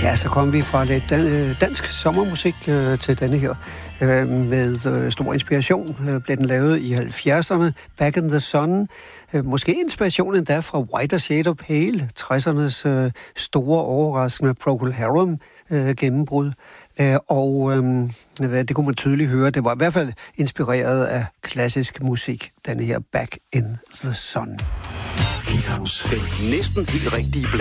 Ja, så kom vi fra lidt dansk sommermusik til denne her. Med stor inspiration blev den lavet i 70'erne, Back in the Sun. Måske inspirationen endda fra Whiter Shade of Pale, 60'ernes store, overraskende Procol Harum gennembrud. Det kunne man tydeligt høre. Det var i hvert fald inspireret af klassisk musik, denne her Back in the Sun. Den næsten helt rigtige blanding